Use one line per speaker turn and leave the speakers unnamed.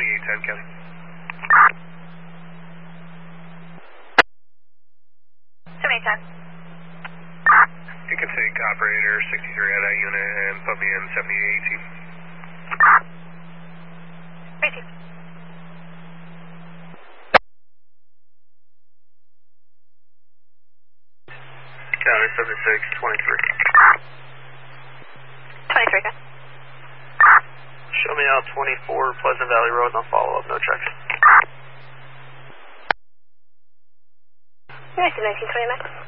7810 County. You can take operator 63 at that unit and put me in 7818. County 7623.
23, good.
Show me out 24 Pleasant Valley Road, no follow-up, no checks.
Nice, 1920, Max.